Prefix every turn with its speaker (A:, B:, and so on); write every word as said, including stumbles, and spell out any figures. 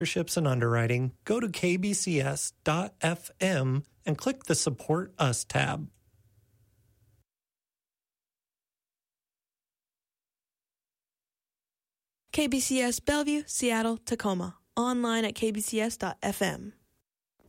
A: Partnerships and underwriting, go to k b c s dot f m and click the Support Us tab.
B: K B C S Bellevue, Seattle, Tacoma. Online at k b c s dot f m.